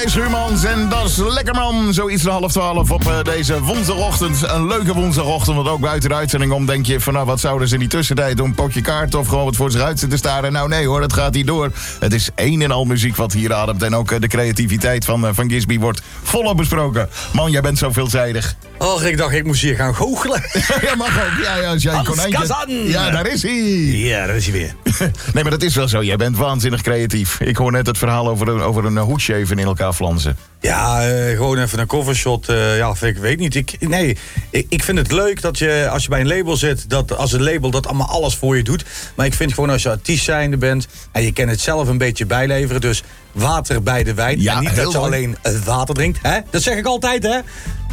Schuurmans en Dat is Lekker Man. Zoiets na 11:30 op deze woensdagochtend. Een leuke woensdagochtend, want ook buiten de uitzending om denk je van... nou, wat zouden ze in die tussentijd doen? Een potje kaart of gewoon wat voor zich uit zitten staren? Nou nee hoor, dat gaat hier door. Het is een en al muziek wat hier ademt. En ook de creativiteit van Gisby wordt volop besproken. Man, jij bent zo veelzijdig. Oh, ik dacht, ik moest hier gaan goochelen. Ja, mag ook. Ja, als jij een konijntje... Kazan! Ja, daar is hij. Ja, daar is hij weer. Nee, maar dat is wel zo. Jij bent waanzinnig creatief. Ik hoor net het verhaal over een hoedje even in elkaar flansen. Ja, gewoon even een covershot. Ik weet niet. Ik vind het leuk dat je, als je bij een label zit, dat als een label dat allemaal alles voor je doet. Maar ik vind gewoon als je artiest zijnde bent en je kan het zelf een beetje bijleveren. Dus water bij de wijn. Ja, en niet dat je alleen water drinkt. Hè? Dat zeg ik altijd, hè?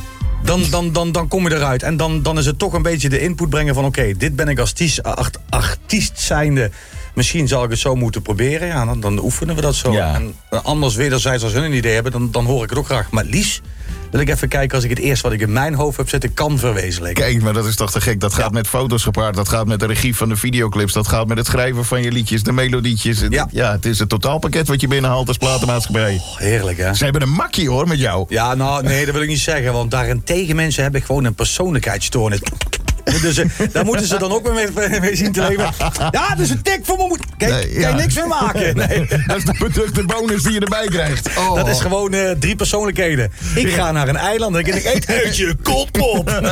Dan kom je eruit. En dan is het toch een beetje de input brengen van... oké, dit ben ik als artiest zijnde. Misschien zal ik het zo moeten proberen. Ja, dan oefenen we dat zo. Ja. En anders wederzijds als hun een idee hebben... dan hoor ik het ook graag. Maar liefst wil ik even kijken als ik het eerst wat ik in mijn hoofd heb zitten kan verwezenlijken. Kijk, maar dat is toch te gek. Dat gaat met foto's gepaard. Dat gaat met de regie van de videoclips. Dat gaat met het schrijven van je liedjes, de melodietjes. Ja, het is het totaalpakket wat je binnenhaalt als platenmaatschappij. Oh, heerlijk, hè? Ze hebben een makkie, hoor, met jou. Ja, nou, nee, dat wil ik niet zeggen. Want daarentegen mensen heb ik gewoon een persoonlijkheidsstoornis. Dus daar moeten ze dan ook weer mee zien te leven. Ja, dat is een tik voor mijn moeder. Kijk, kan je niks meer maken. Nee. Dat is de bonus die je erbij krijgt. Oh. Dat is gewoon 3 persoonlijkheden. Ik ga naar een eiland en ik eet uit je kotpop.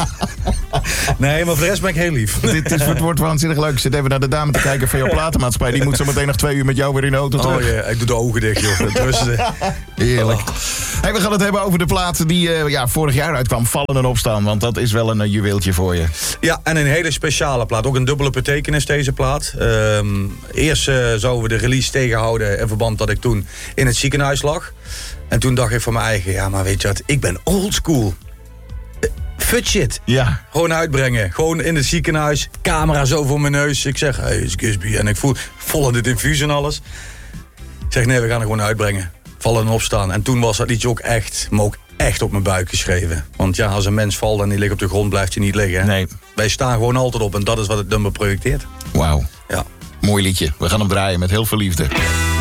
Nee, maar voor de rest ben ik heel lief. Het wordt waanzinnig leuk. Ik zit even naar de dame te kijken van jouw platenmaatschappij. Die moet zo meteen nog 2 uur met jou weer in de auto terug. Oh ja, ik doe de ogen dicht, joh. Heerlijk. Hey, we gaan het hebben over de plaat die vorig jaar uitkwam. Vallen en opstaan, want dat is wel een juweeltje voor je. Ja, en een hele speciale plaat. Ook een dubbele betekenis, deze plaat. Eerst zouden we de release tegenhouden in verband dat ik toen in het ziekenhuis lag. En toen dacht ik van mijn eigen, ja, maar weet je wat, ik ben oldschool. Fut shit. Ja. Gewoon uitbrengen. Gewoon in het ziekenhuis. Camera zo voor mijn neus. Ik zeg, hey, is Gisby. En ik voel vol in het infuus en alles. Ik zeg, nee, we gaan er gewoon uitbrengen. Vallen en opstaan. En toen was dat liedje ook echt, maar ook echt op mijn buik geschreven. Want ja, als een mens valt en die ligt op de grond, blijft hij niet liggen. Nee. Wij staan gewoon altijd op en dat is wat het nummer projecteert. Wauw. Ja. Mooi liedje. We gaan hem draaien met heel veel liefde.